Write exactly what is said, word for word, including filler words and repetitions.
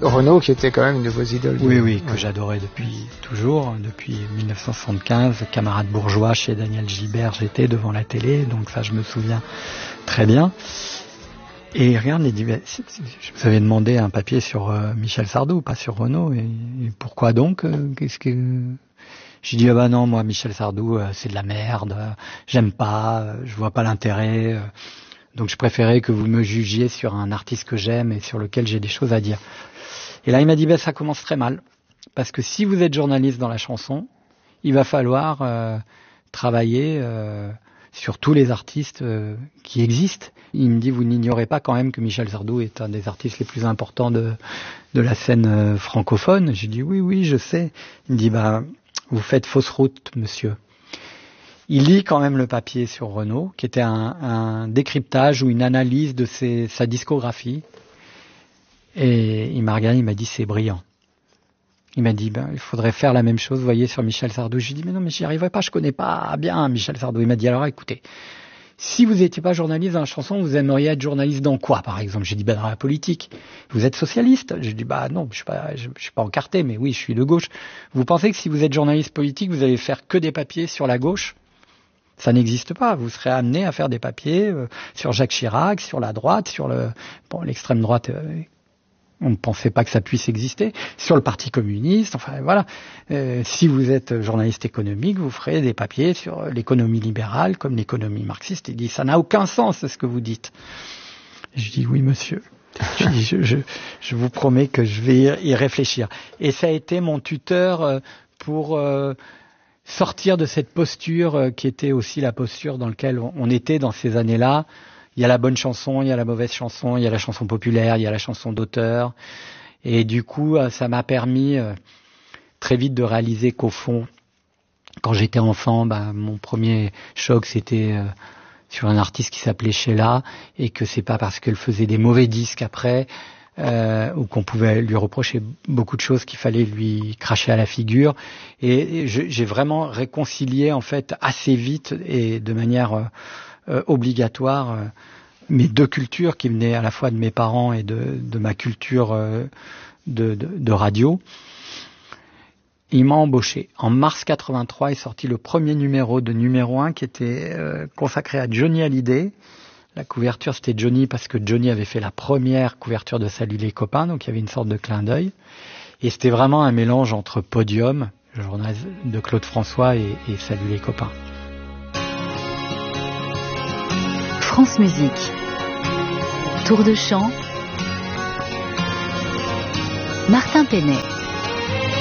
Renaud, qui était quand même une de vos idoles. Oui, oui, ouais. que j'adorais depuis toujours, depuis dix-neuf cent soixante-quinze, camarade bourgeois chez Daniel Gilbert, j'étais devant la télé, donc ça je me souviens très bien. Et regarde, les divers... je vous avais demandé un papier sur euh, Michel Sardou, pas sur Renaud, et, et pourquoi donc euh, qu'est-ce que... J'ai dit, ah bah non, moi Michel Sardou, euh, c'est de la merde, euh, j'aime pas, euh, je vois pas l'intérêt, euh, donc je préférais que vous me jugiez sur un artiste que j'aime et sur lequel j'ai des choses à dire. Et là il m'a dit, bah ça commence très mal, parce que si vous êtes journaliste dans la chanson, il va falloir euh, travailler euh, sur tous les artistes euh, qui existent. Il me dit, vous n'ignorez pas quand même que Michel Sardou est un des artistes les plus importants de, de la scène euh, francophone. J'ai dit, oui, oui, je sais. Il me dit, bah, vous faites fausse route, monsieur. Il lit quand même le papier sur Renaud, qui était un, un décryptage ou une analyse de ses, sa discographie. Et il m'a regardé, il m'a dit, c'est brillant. Il m'a dit, ben, il faudrait faire la même chose, vous voyez, sur Michel Sardou. Je lui ai dit, mais non, mais j'y arriverai pas, je connais pas bien Michel Sardou. Il m'a dit, alors écoutez, si vous n'étiez pas journaliste dans la chanson, vous aimeriez être journaliste dans quoi, par exemple? J'ai dit, ben, dans la politique. Vous êtes socialiste? J'ai dit, bah non, je suis pas, je, je suis pas encarté, mais oui, je suis de gauche. Vous pensez que si vous êtes journaliste politique, vous allez faire que des papiers sur la gauche? Ça n'existe pas. Vous serez amené à faire des papiers euh, sur Jacques Chirac, sur la droite, sur le, bon, l'extrême droite. Euh, On ne pensait pas que ça puisse exister, sur le Parti communiste, enfin voilà. Euh, si vous êtes journaliste économique, vous ferez des papiers sur l'économie libérale comme l'économie marxiste. Il dit, ça n'a aucun sens ce que vous dites. Et je dis, oui monsieur, je, dis, je, je, je vous promets que je vais y réfléchir. Et ça a été mon tuteur pour euh, sortir de cette posture qui était aussi la posture dans laquelle on était dans ces années-là. Il y a la bonne chanson, il y a la mauvaise chanson, il y a la chanson populaire, il y a la chanson d'auteur. Et du coup, ça m'a permis euh, très vite de réaliser qu'au fond, quand j'étais enfant, ben, mon premier choc, c'était euh, sur un artiste qui s'appelait Sheila, et que c'est pas parce qu'elle faisait des mauvais disques après, euh, ou qu'on pouvait lui reprocher beaucoup de choses qu'il fallait lui cracher à la figure. Et, et je, j'ai vraiment réconcilié, en fait, assez vite et de manière... Euh, Euh, obligatoire euh, mes deux cultures qui venaient à la fois de mes parents et de, de ma culture euh, de, de, de radio. Il m'a embauché. En mars quatre-vingt-trois est sorti le premier numéro de numéro un qui était euh, consacré à Johnny Hallyday. La couverture c'était Johnny parce que Johnny avait fait la première couverture de Salut les copains, donc il y avait une sorte de clin d'œil. Et c'était vraiment un mélange entre Podium, le journal de Claude François, et, et Salut les copains. France Musique. Tour de chant. Martin Penet.